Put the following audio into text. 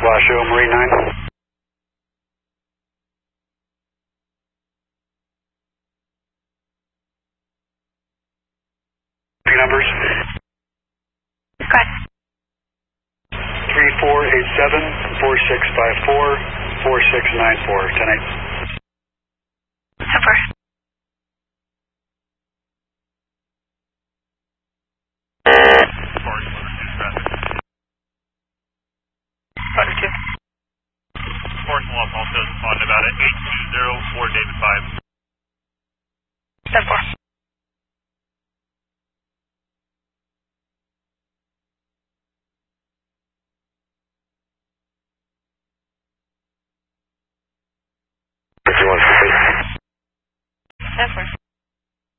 Washoe, Marine 9. Three numbers. Go ahead. 3487 4654 4694. 10-8. Super.